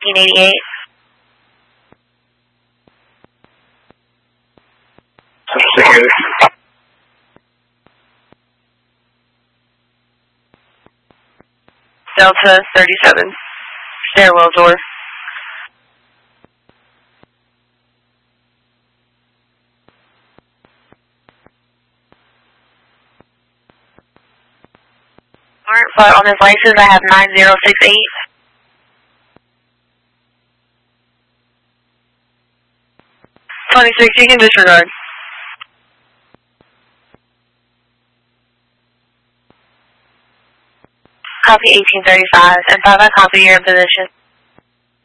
1888. Social Security. Delta 37. Stairwell door. Alright, but on his license I have 9068. 26, you can disregard. Copy 1835, and 5 I copy your position.